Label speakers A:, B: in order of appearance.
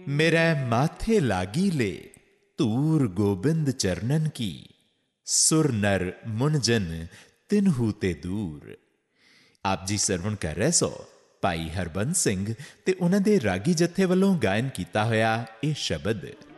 A: मेरे माथे लागी ले तूर गोबिंद चरणन की, सुर नर मुनजन तिन्हू ते दूर। आप जी ਸਰਵਣ ਕਰ ਰਹੇ ਸੋ ਭਾਈ ਹਰਬੰਸ ਸਿੰਘ ਤੇ ਉਹਨਾਂ ਦੇ ਰਾਗੀ ਜਥੇ ਵੱਲੋਂ ਗਾਇਨ ਕੀਤਾ ਹੋਇਆ ਇਹ ਸ਼ਬਦ।